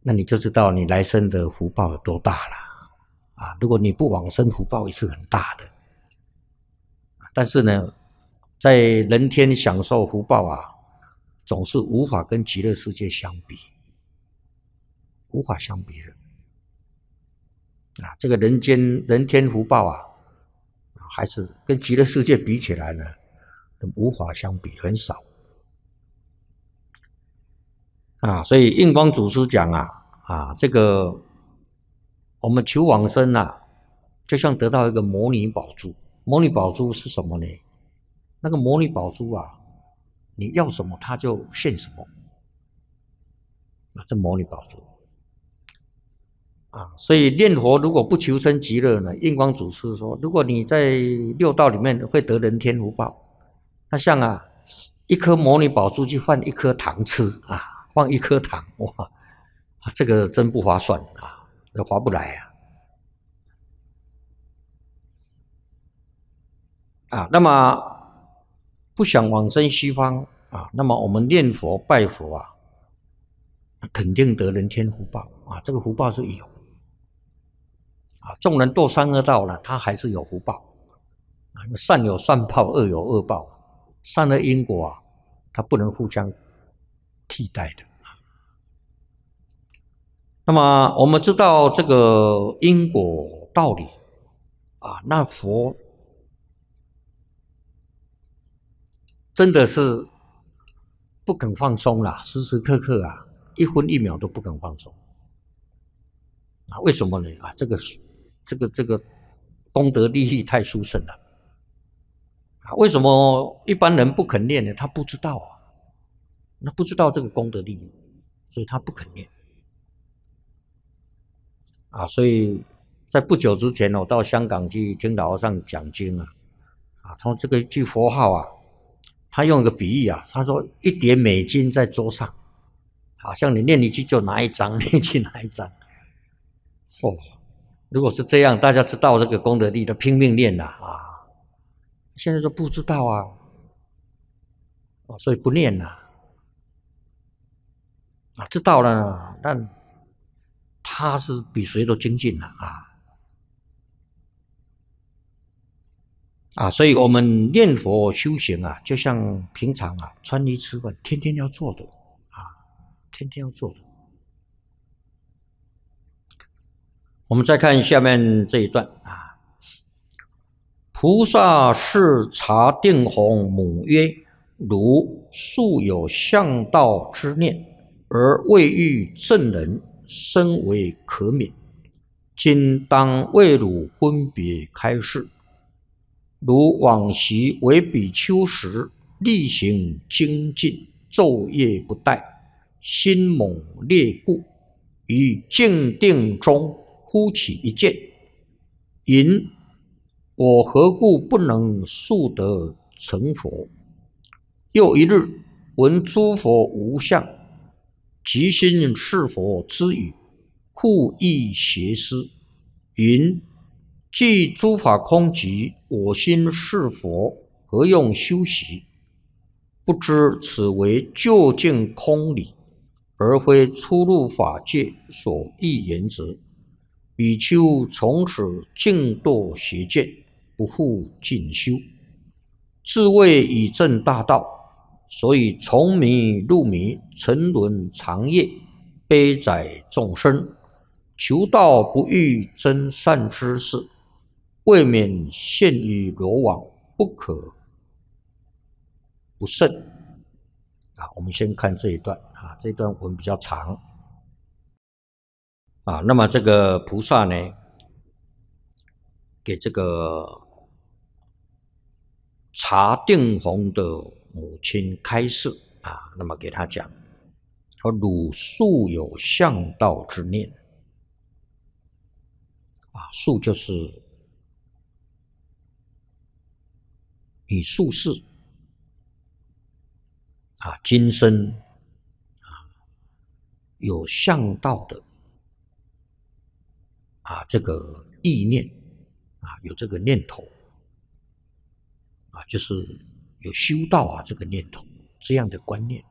那你就知道你来生的福报有多大了啊！如果你不往生，福报也是很大的。但是呢，在人天享受福报啊，总是无法跟极乐世界相比，无法相比的。啊，这个人天福报啊，还是跟极乐世界比起来呢，无法相比，很少。啊，所以印光祖师讲啊，这个我们求往生啊，就像得到一个摩尼宝珠。摩尼宝珠是什么呢？那个摩尼宝珠啊，你要什么它就现什么。啊，这摩尼宝珠。啊，所以念佛如果不求生极乐呢，印光祖师说，如果你在六道里面会得人天福报，那像一颗摩尼宝珠去换一颗糖吃啊，换一颗糖，哇，这个真不划算啊，这划不来啊。那么不想往生西方啊，那么我们念佛拜佛啊，肯定得人天福报啊，这个福报是有。众人堕三恶道了，他还是有福报啊，善有善报，恶有恶报，善恶因果啊，它不能互相替代的。那么我们知道这个因果道理啊，那佛真的是不肯放松啦，时时刻刻啊，一分一秒都不肯放松啊。为什么呢？啊，这个功德利益太殊胜了啊！为什么一般人不肯念呢？他不知道啊，那不知道这个功德利益，所以他不肯念啊。所以在不久之前，我到香港去听老和尚讲经啊，他这个一句佛号啊，他用一个比喻啊，他说一叠美金在桌上，好像你念一句就拿一张，念一句拿一张，哦。如果是这样，大家知道这个功德力的拼命念啊，现在就不知道啊，所以不念啊，知道了，但他是比谁都精进了所以我们念佛修行啊，就像平常穿衣吃饭，天天要做的天天要做的。我们再看下面这一段菩萨是茶定弘母曰：如素有向道之念，而未遇正人，深为可悯。今当为汝分别开示。如往昔为比丘时，力行精进，昼夜不怠，心猛烈故，于静定中忽起一见，云：我何故不能速得成佛？又一日，闻诸佛无相，即心是佛之语，复亦邪思，云：既诸法空寂，我心是佛，何用修习？不知此为究竟空理，而非出入法界所欲言之。比丘从此静堕邪见，不复进修，自谓已证大道，所以从迷入迷，沉沦长夜，悲哉众生，求道不遇真善知识，未免陷于罗网，不可不慎。我们先看这一段这一段文比较长那么这个菩萨呢，给这个茶定弘的母亲开示那么给他讲，说汝素有向道之念素就是你素世今生有向道的这个意念有这个念头就是有修道这个念头，这样的观念